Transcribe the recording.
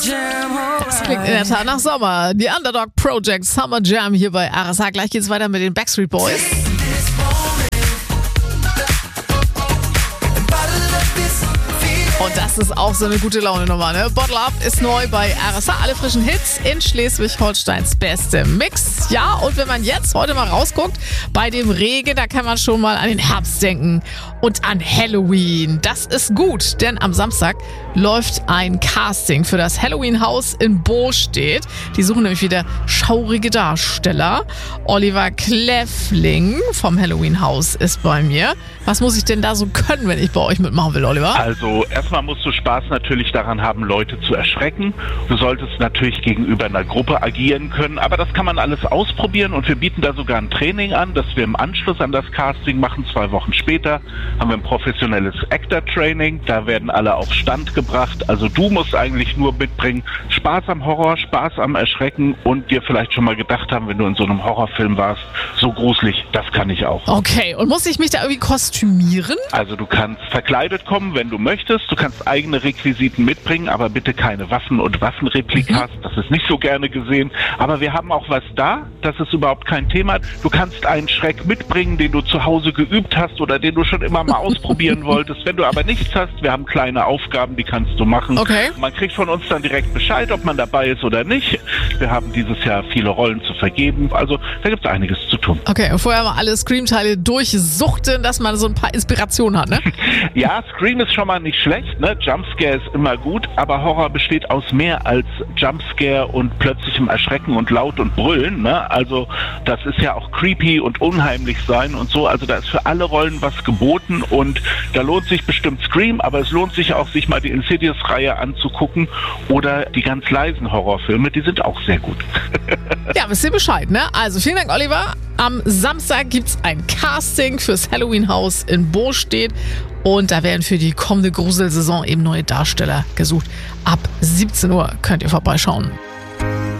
Das klingt in der Tat nach Sommer. Die Underdog Project Summer Jam hier bei RSH. Gleich geht's weiter mit den Backstreet Boys. Und das ist auch so eine gute Laune-Nummer, ne? Bottle Up ist neu bei RSH. Alle frischen Hits in Schleswig-Holsteins beste Mix. Ja, und wenn man jetzt heute mal rausguckt, bei dem Regen, da kann man schon mal an den Herbst denken und an Halloween. Das ist gut, denn am Samstag läuft ein Casting für das Halloween-Haus in Bostedt. Die suchen nämlich wieder schaurige Darsteller. Oliver Kleffling vom Halloween-Haus ist bei mir. Was muss ich denn da so können, wenn ich bei euch mitmachen will, Oliver? Also erstmal musst du Spaß natürlich daran haben, Leute zu erschrecken. Du solltest natürlich gegenüber einer Gruppe agieren können, aber das kann man alles ausprobieren und wir bieten da sogar ein Training an, das wir im Anschluss an das Casting machen. 2 Wochen später haben wir ein professionelles Actor-Training. Da werden alle auf Stand gebracht. Also du musst eigentlich nur mitbringen Spaß am Horror, Spaß am Erschrecken und dir vielleicht schon mal gedacht haben, wenn du in so einem Horrorfilm warst, so gruselig, das kann ich auch. Okay, und muss ich mich da irgendwie kostümieren? Also du kannst verkleidet kommen, wenn du möchtest. Du kannst eigene Requisiten mitbringen, aber bitte keine Waffen und Waffenreplikas. Das ist nicht so gerne gesehen. Aber wir haben auch was da. Das ist überhaupt kein Thema. Du kannst einen Schreck mitbringen, den du zu Hause geübt hast oder den du schon immer mal ausprobieren wolltest. Wenn du aber nichts hast, wir haben kleine Aufgaben, die kannst du machen. Okay. Man kriegt von uns dann direkt Bescheid, ob man dabei ist oder nicht. Wir haben dieses Jahr viele Rollen zu vergeben. Also da gibt es einiges zu tun. Okay, und vorher mal alle Scream-Teile durchsuchten, dass man so ein paar Inspirationen hat, ne? Ja, Scream ist schon mal nicht schlecht, ne? Jumpscare ist immer gut, aber Horror besteht aus mehr als Jumpscare und plötzlichem Erschrecken und Laut und Brüllen, ne? Also das ist ja auch creepy und unheimlich sein und so. Also da ist für alle Rollen was geboten und da lohnt sich bestimmt Scream, aber es lohnt sich auch, sich mal die Insidious-Reihe anzugucken oder die ganz leisen Horrorfilme, die sind auch sehr gut. Ja, wisst ihr Bescheid, ne? Also vielen Dank, Oliver. Am Samstag gibt's ein Casting fürs Halloween-Haus in Bostedt und da werden für die kommende Gruselsaison eben neue Darsteller gesucht. Ab 17 Uhr könnt ihr vorbeischauen.